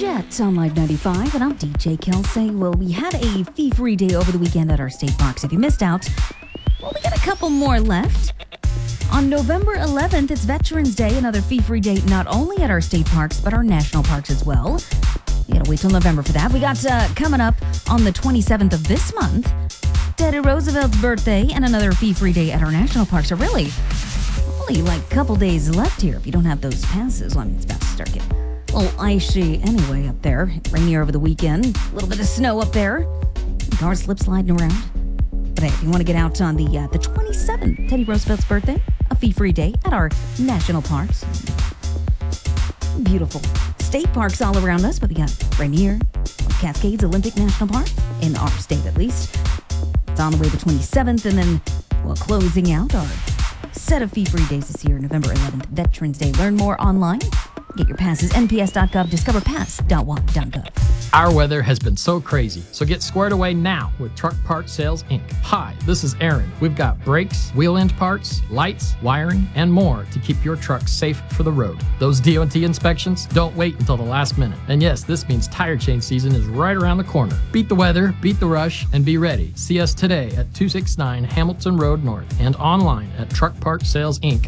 at Sound Live 95, and I'm DJ Kelsey. Well, we had a fee-free day over the weekend at our state parks. If you missed out, well, we got a couple more left. On November 11th, it's Veterans Day, another fee-free day not only at our state parks, but our national parks as well. You gotta wait till November for that. We got coming up on the 27th of this month, Teddy Roosevelt's birthday, and another fee-free day at our national parks. So really, only like a couple days left here if you don't have those passes. Well, I mean, it's about to start getting a little icy anyway up there. Rainier over the weekend. A little bit of snow up there. Cars slip sliding around. But hey, if you want to get out on the 27th, Teddy Roosevelt's birthday, a fee-free day at our national parks. Beautiful state parks all around us, but we got Rainier, Cascades Olympic National Park, in our state at least. It's on the way the 27th, and then, well, closing out our set of fee-free days this year, November 11th, Veterans Day. Learn more online. Get your passes, nps.gov, discoverpass.wa.gov. Our weather has been so crazy, so get squared away now with Truck Parts Sales, Inc. Hi, this is Aaron. We've got brakes, wheel end parts, lights, wiring, and more to keep your truck safe for the road. Those DOT inspections, don't wait until the last minute. And yes, this means tire change season is right around the corner. Beat the weather, beat the rush, and be ready. See us today at 269 Hamilton Road North and online at truckpartsalesinc.com.